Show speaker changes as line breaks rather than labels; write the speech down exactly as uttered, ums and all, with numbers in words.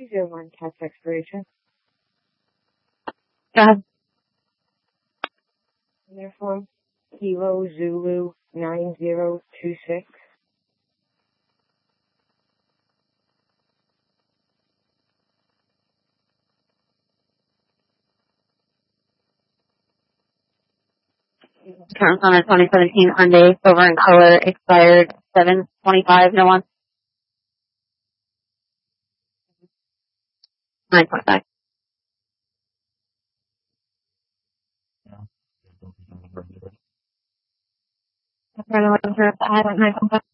zero one tax expiration.
Go ahead.
Therefore, Kilo Zulu nine zero two six.
Terms on a twenty seventeen Hyundai, silver in color, expired seven twenty-five, no one. nine twenty-five. I don't know what I'm sure if I haven't nine twenty-five.